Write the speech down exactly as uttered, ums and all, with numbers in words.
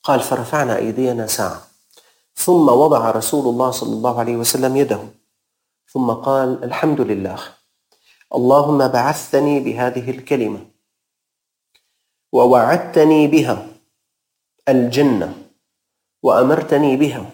قال: فرفعنا أيدينا ساعة، ثم وضع رسول الله صلى الله عليه وسلم يده ثم قال: الحمد لله، اللهم بعثتني بهذه الكلمة ووعدتني بها الجنة وأمرتني بها